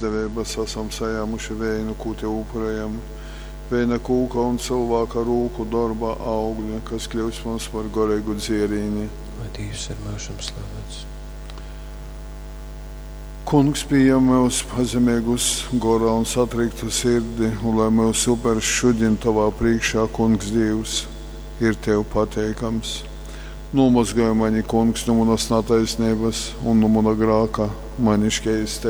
izdevības esam sajāmuši vēju, ko te upurējam. Vēja kūka un cilvēka rūku darba augļa, kas kļūst mums par garīgu dzierīni. Lai Dievs ir mūžam slavēts. Kungs pieņem mūs pazemīgus, gorā un satriktu sirdi, un lai mūs upers šodien tavā priekšā, Kungs Dievs, ir tev pateikams. Nomazgāj mani, Kungs, no manas netaisnības un no mana grāka manišķējis tev.